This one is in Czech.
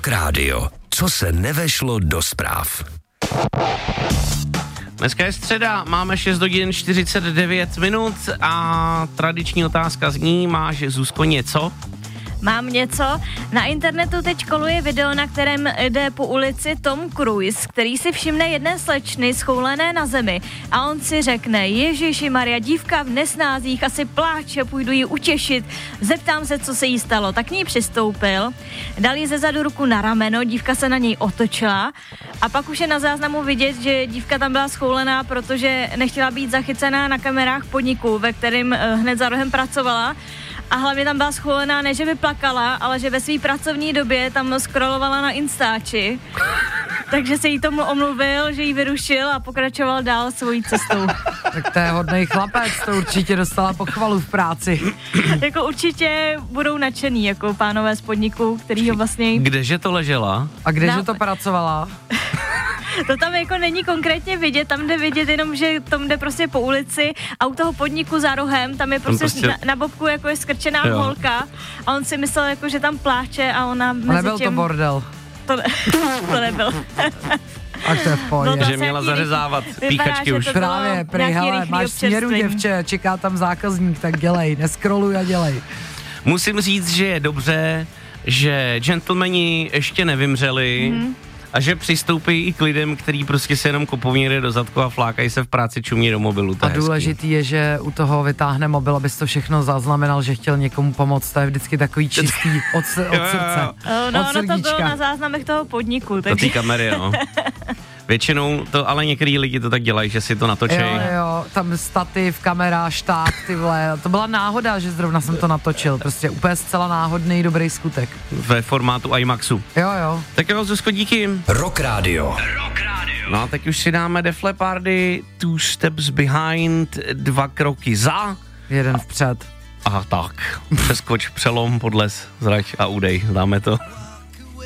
Rock Radio. Co se nevešlo do zpráv. Dneska je středa, máme 6 hodin 49 minut a tradiční otázka zní, máš, Zuzko, něco? Mám něco. Na internetu teď koluje video, na kterém jde po ulici Tom Cruise, který si všimne jedné slečny schoulené na zemi a on si řekne: Ježiši Maria, dívka v nesnázích asi pláče, půjdu ji utěšit, zeptám se, co se jí stalo. Tak k ní přistoupil, dal jí zezadu ruku na rameno, dívka se na něj otočila a pak už je na záznamu vidět, že dívka tam byla schoulená, protože nechtěla být zachycená na kamerách podniku, ve kterém hned za rohem pracovala. A hlavně tam byla schoulená, ne že by plakala, ale že ve své pracovní době tam scrollovala na Instači. Takže se jí tomu omluvil, že jí vyrušil a pokračoval dál svojí cestou. Tak to je hodnej chlapec, to určitě dostala pochvalu v práci. Jako určitě budou nadšený, jako pánové z podniku, který ho vlastně... Kdeže to ležela? A kdeže to pracovala? To tam jako není konkrétně vidět, tam jde vidět jenom, že tam jde prostě po ulici a u toho podniku za rohem, tam je prostě na bobku jako je skrčená holka a on si myslel jako, že tam pláče a ona mezi nebyl to bordel. To nebyl. A to je v pohodě. Že měla zařezávat píchačky už. Právě, prý, hele, máš směru, děvče, čeká tam zákazník, tak dělej, neskroluj a dělej. Musím říct, že je dobře, že gentlemani ještě nevymřeli, a že přistoupí i k lidem, který prostě se jenom kopou někde do zadku a flákají se v práci, čumí do mobilu. A důležitý je, že u toho vytáhne mobil, abys to všechno zaznamenal, že chtěl někomu pomoct. To je vždycky takový čistý od srdce. No, to bylo na záznamech toho podniku. To ty kamery, no. Většinou to, ale některý lidi to tak dělají, že si to natočí. Jo, tam stativ, kamera, šták, ty vole. To byla náhoda, že zrovna jsem to natočil. Prostě úplně zcela náhodný, dobrý skutek. Ve formátu IMAXu. Jo. Tak jo, Zuzko, díky. Rock Radio. No a teď už si dáme Def Leppardy, 2 steps behind, 2 kroky za. 1 vpřed. A tak, přeskoč, přelom, podles, zrať a udej, dáme to.